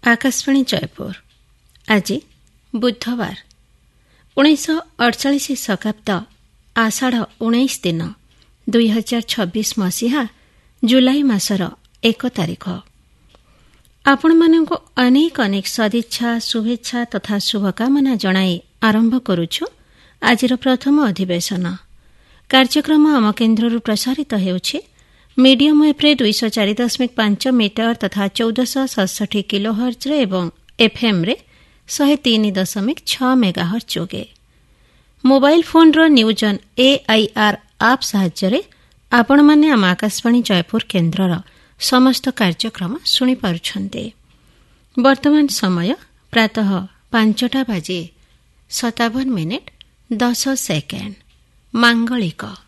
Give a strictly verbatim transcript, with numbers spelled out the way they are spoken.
आकाशवाणी जयपुर आज बुधवार उन्नीस अड़चाश शताब्द आषाढ़ उन्नीस दिन दुई हजार छब्बीस मसीहा जुलाई मासर एक तारीख। आपण मानंकु अनेक अनेक सदिच्छा शुभेच्छा तथा शुभकामना जणाई आरंभ करुछु आजिर प्रथम अधिवेशन कार्यक्रम आम केन्द्रରୁ प्रसारित ହେଉଛି मीडियम एफ्रे दुईश चार दशमिक पांच मीटर तथा चौदह सड़सठ किलोहर्ट्ज एवं एफएम रे शहे तीन दशमिक छ मेगाहर्ट्ज जोगे mobile phone row news on AIR आप साहाय्य आपण माने आम आकाशवाणी जयपुर केन्द्रर समस्त कार्यक्रम शुणी पारुछन्ते। वर्तमान समय प्रातः पांचटा बाजे सतावन मिनिट दस सेकेंड मांगलिक।